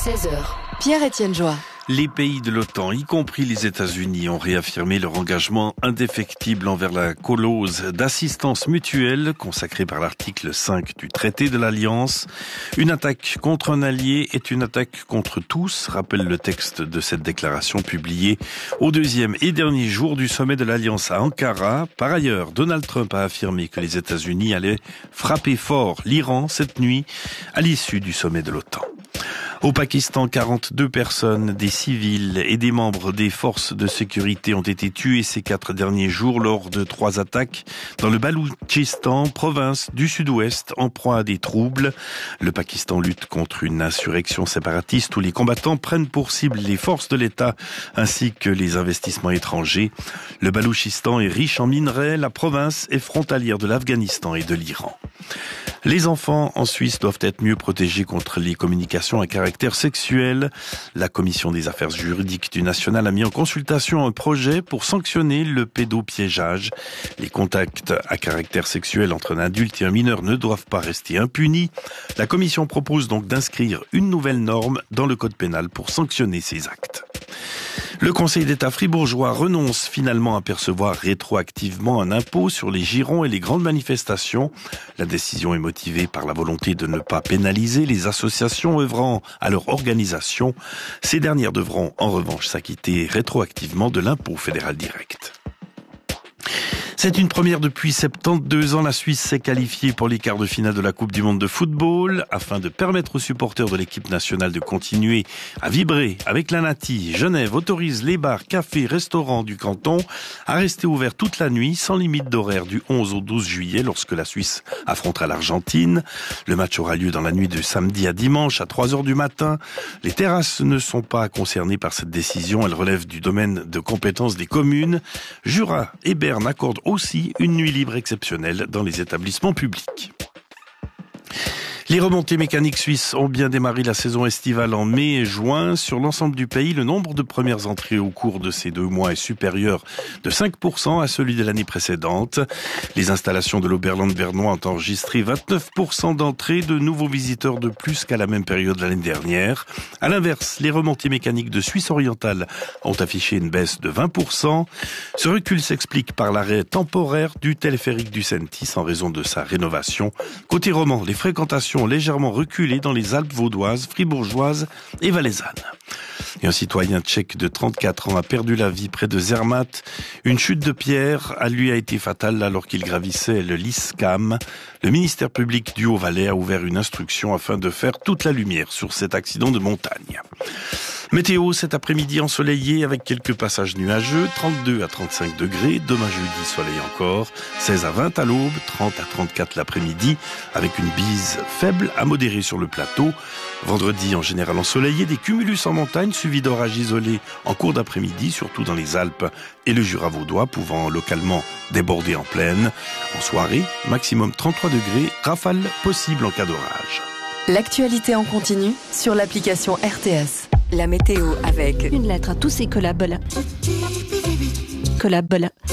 16h. Pierre-Étienne Joie. Les pays de l'OTAN, y compris les États-Unis, ont réaffirmé leur engagement indéfectible envers la clause d'assistance mutuelle consacrée par l'article 5 du traité de l'Alliance. Une attaque contre un allié est une attaque contre tous, rappelle le texte de cette déclaration publiée au deuxième et dernier jour du sommet de l'Alliance à Ankara. Par ailleurs, Donald Trump a affirmé que les États-Unis allaient frapper fort l'Iran cette nuit à l'issue du sommet de l'OTAN. Au Pakistan, 42 personnes, des civils et des membres des forces de sécurité ont été tués ces 4 derniers jours lors de 3 attaques dans le Baloutchistan, province du sud-ouest, en proie à des troubles. Le Pakistan lutte contre une insurrection séparatiste où les combattants prennent pour cible les forces de l'État ainsi que les investissements étrangers. Le Baloutchistan est riche en minerais, la province est frontalière de l'Afghanistan et de l'Iran. Les enfants en Suisse doivent être mieux protégés contre les communications à caractère sexuel. La commission des affaires juridiques du national a mis en consultation un projet pour sanctionner le pédopiégeage. Les contacts à caractère sexuel entre un adulte et un mineur ne doivent pas rester impunis. La commission propose donc d'inscrire une nouvelle norme dans le code pénal pour sanctionner ces actes. Le Conseil d'État fribourgeois renonce finalement à percevoir rétroactivement un impôt sur les girons et les grandes manifestations. La décision est motivée par la volonté de ne pas pénaliser les associations œuvrant à leur organisation. Ces dernières devront en revanche s'acquitter rétroactivement de l'impôt fédéral direct. C'est une première depuis 72 ans. La Suisse s'est qualifiée pour les quarts de finale de la Coupe du Monde de football. Afin de permettre aux supporters de l'équipe nationale de continuer à vibrer avec la Nati, Genève autorise les bars, cafés, restaurants du canton à rester ouverts toute la nuit sans limite d'horaire du 11 au 12 juillet lorsque la Suisse affrontera l'Argentine. Le match aura lieu dans la nuit de samedi à dimanche à 3 heures du matin. Les terrasses ne sont pas concernées par cette décision. Elles relèvent du domaine de compétence des communes. Jura et Berne accordent aussi une nuit libre exceptionnelle dans les établissements publics. Les remontées mécaniques suisses ont bien démarré la saison estivale en mai et juin. Sur l'ensemble du pays, le nombre de premières entrées au cours de ces 2 mois est supérieur de 5% à celui de l'année précédente. Les installations de l'Oberland bernois ont enregistré 29% d'entrées, de nouveaux visiteurs de plus qu'à la même période l'année dernière. À l'inverse, les remontées mécaniques de Suisse orientale ont affiché une baisse de 20%. Ce recul s'explique par l'arrêt temporaire du téléphérique du Sentis en raison de sa rénovation. Côté roman, les fréquentations ont légèrement reculé dans les Alpes vaudoises, fribourgeoises et valaisannes. Et un citoyen tchèque de 34 ans a perdu la vie près de Zermatt. Une chute de pierre lui a été fatale alors qu'il gravissait le Lyskam. Le ministère public du Haut-Valais a ouvert une instruction afin de faire toute la lumière sur cet accident de montagne. Météo cet après-midi ensoleillé avec quelques passages nuageux, 32 à 35 degrés, demain jeudi soleil encore, 16 à 20 à l'aube, 30 à 34 l'après-midi, avec une bise faible à modérée sur le plateau. Vendredi en général ensoleillé, des cumulus en montagne suivis d'orages isolés en cours d'après-midi, surtout dans les Alpes et le Jura vaudois, pouvant localement déborder en plaine. En soirée, maximum 33 degrés, rafale possible en cas d'orage. L'actualité en continu sur l'application RTS. La météo avec une lettre à tous ces collabs.